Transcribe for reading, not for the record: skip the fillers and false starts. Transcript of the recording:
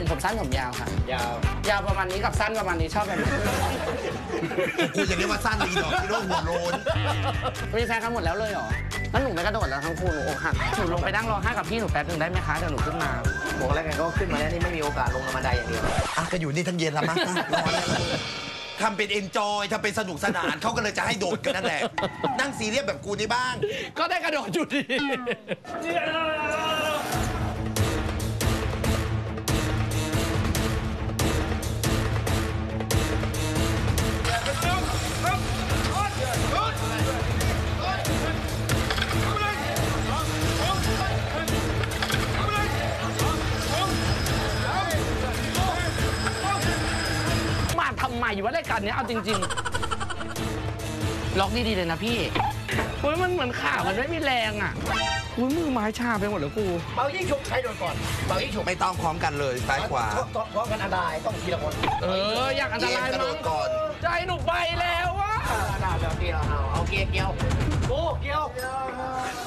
ผมสั้นผมยาวค่ะยาวประมาณนี้กับสั้นประมาณนี้ชอบแบบไหนกูจะเรียกว่าสั้นอีดอกที่โลกหัวโลนมีแฟนกันหมดแล้วเลยเหรอแล้วหนูไม่กระโดดแล้วทั้งคู่หนูอกหักหนูลงไปนั่งร้องไห้กับพี่หนูแป๊บนึงได้ไหมคะเดี๋ยวหนูขึ้นมาบอกแล้วไงก็ขึ้นมาแล้วนี่ไม่มีโอกาสลงบันไดอย่างเดียวอ่ะก็อยู่นี่ทั้งเย็นแล้วมั้งร้อนแล้วทำเป็นเอนจอยทำเป็นสนุกสนานเขาก็เลยจะให้โดดกันนั่นแหละนั่งซีเรียสแบบกูนี่บ้างก็ได้กระโดดอยู่ดีมาทำไมวะรายการนี้เอาจริงๆล็อกดีๆเลยนะพี่เฮ้ยมันเหมือนขามันไม่มีแรงอ่ะอุ้ยมือไม้ชาไปหมดแล้วกูเบายิ่งฉุกใครโดนก่อนเบายิ่งฉุกไม่ต้องพร้อมกันเลยซ้ายขวาพร้อมกันอันตรายต้องทีละคนอยากอันตรายกระโดมั้ดงก่อนใจหนูไปแล้ววะเอาเกียร์เกี่ยวโอ้เกี่ยว